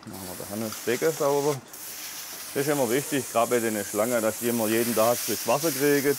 Machen wir da hinten das Becken sauber. Das ist immer wichtig, gerade bei den Schlangen, dass die immer jeden Tag das Wasser kriegen.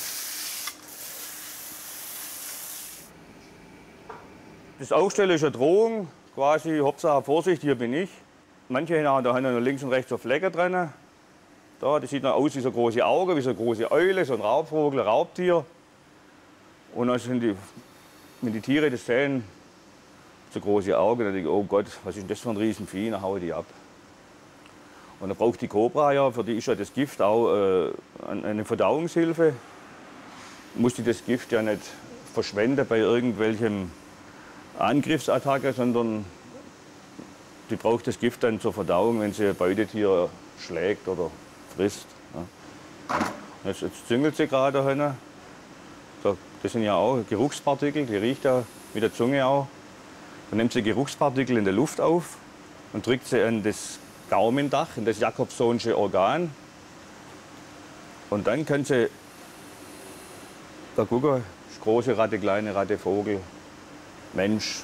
Das Aufstellen ist eine Drohung, quasi Hauptsache Vorsicht, hier bin ich. Manche haben da hinten links und rechts so Flecke drin. Da, das sieht dann aus wie so große Augen, wie so eine große Eule, so ein Raubvogel, ein Raubtier. Und dann sind die, wenn die Tiere das sehen, so große Augen, dann denke ich, oh Gott, was ist denn das für ein Riesenvieh, dann haue ich die ab. Und dann braucht die Kobra ja, für die ist ja das Gift auch eine Verdauungshilfe. Muss die das Gift ja nicht verschwenden bei irgendwelchen Angriffsattacken, sondern die braucht das Gift dann zur Verdauung, wenn sie ein Beutetier schlägt oder frisst. Ja. Jetzt züngelt sie gerade da hinten. So, das sind ja auch Geruchspartikel, die riecht ja mit der Zunge auch. Dann nimmt sie Geruchspartikel in der Luft auf und drückt sie an das Gaumendach, in das Jacobsonsche Organ. Und dann kann sie da gucken, große Ratte, kleine Ratte, Vogel, Mensch.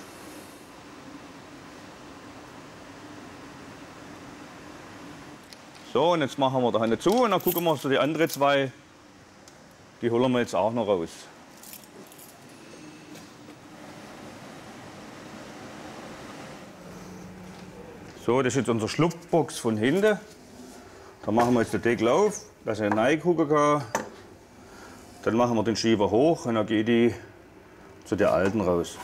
So, und jetzt machen wir da hinten zu und dann gucken wir so die anderen zwei, die holen wir jetzt auch noch raus. So, das ist jetzt unsere Schlupfbox von hinten. Da machen wir jetzt den Deckel auf, dass er reingucken kann. Dann machen wir den Schieber hoch und dann geht die zu der alten raus.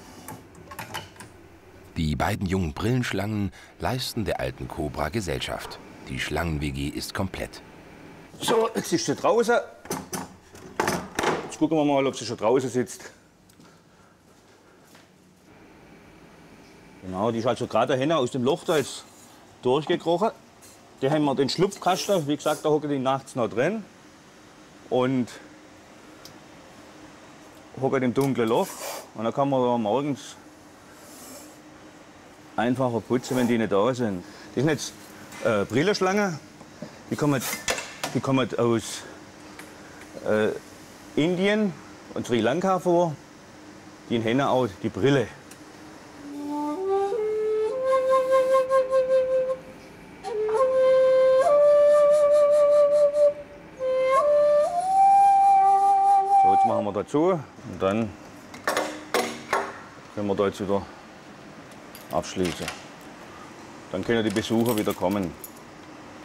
Die beiden jungen Brillenschlangen leisten der alten Kobra Gesellschaft. Die Schlangen-WG ist komplett. So, jetzt ist sie draußen. Jetzt gucken wir mal, ob sie schon draußen sitzt. Genau, die ist also gerade dahin aus dem Loch da jetzt durchgekrochen. Die haben wir den Schlupfkasten, wie gesagt, da hocken die nachts noch drin. Und hocken im dunklen Loch. Und dann kann man da morgens einfacher putzen, wenn die nicht da sind. Das sind jetzt Brillenschlangen. Die kommen aus Indien und Sri Lanka vor. Die haben auch die Brille. So, jetzt machen wir dazu und dann können wir da jetzt wieder abschließen. Dann können die Besucher wieder kommen.